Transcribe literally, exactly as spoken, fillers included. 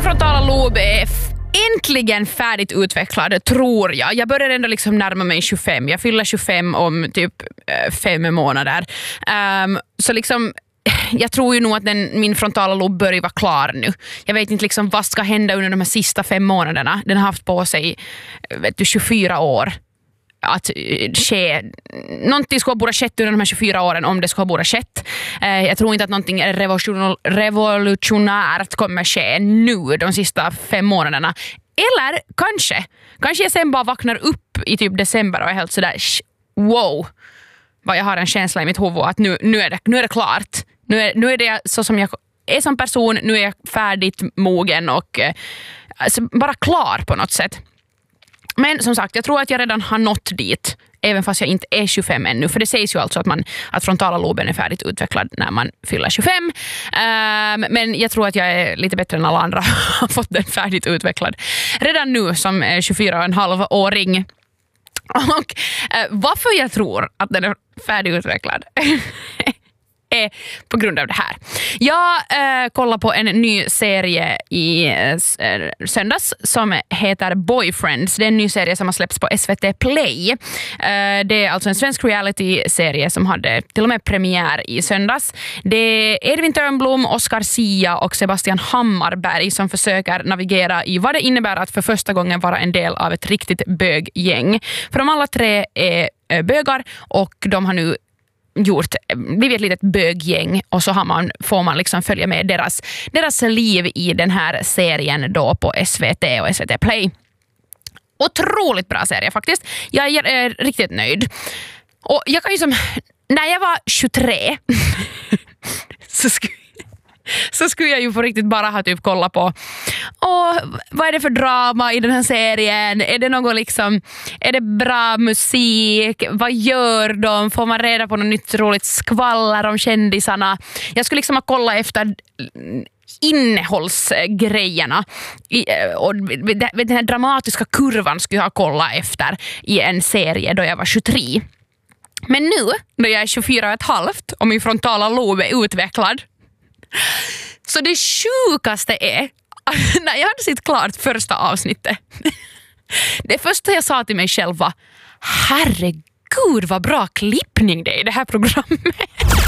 frontala lob är f- äntligen färdigt utvecklad, tror jag. Jag börjar ändå liksom närma mig tjugofem. Jag fyller tjugofem om typ äh, fem månader. Um, så liksom jag tror ju nog att den, min frontala lob börjar vara klar nu. Jag vet inte liksom vad ska hända under de här sista fem månaderna. Den har haft på sig vet du, tjugofyra år att ske. Någonting ska borde skett under de här tjugofyra åren om det ska borde skett. Eh, jag tror inte att någonting revolution, revolutionärt kommer ske nu de sista fem månaderna. Eller kanske. Kanske jag sen bara vaknar upp i typ december och är helt sådär wow. Vad jag har en känsla i mitt huvud att nu, nu, är, det, nu är det klart. Nu är, nu är det så som jag är som person. Nu är jag färdigt mogen och eh, alltså bara klar på något sätt. Men som sagt, jag tror att jag redan har nått dit. Även fast jag inte är tjugofem ännu. För det sägs ju alltså att, man, att frontala loben är färdigt utvecklad när man fyller tjugofem. Um, men jag tror att jag är lite bättre än alla andra har fått den färdigt utvecklad. Redan nu som tjugofyra och en halv åring. Och uh, varför jag tror att den är färdigutvecklad är på grund av det här. Jag äh, kollar på en ny serie i äh, söndags som heter Boyfriends. Det är en ny serie som har släppts på S V T Play. Äh, det är alltså en svensk reality-serie som hade till och med premiär i söndags. Det är Edvin Törnblom, Oscar Sia och Sebastian Hammarberg som försöker navigera i vad det innebär att för första gången vara en del av ett riktigt böggäng. För de alla tre är äh, bögar och de har nu gjort, blivit ett litet böggäng och så har man, får man liksom följa med deras, deras liv i den här serien då på S V T och S V T Play. Otroligt bra serie faktiskt. Jag är, är riktigt nöjd. Och jag kan ju som, när jag var tjugotre så skulle så skulle jag ju på riktigt bara ha typ kolla på åh, vad är det för drama i den här serien? Är det något liksom, är det bra musik? Vad gör de? Får man reda på något nytt roligt skvaller om kändisarna? Jag skulle liksom ha kollat efter innehållsgrejerna i, och den här dramatiska kurvan skulle jag ha kollat efter i en serie då jag var tjugotre. Men nu, när jag är tjugofyra och ett halvt och min frontala lob är utvecklad, så det sjukaste är när jag hade sett klart första avsnittet. Det första jag sa till mig själv var herregud vad bra klippning det är i det här programmet.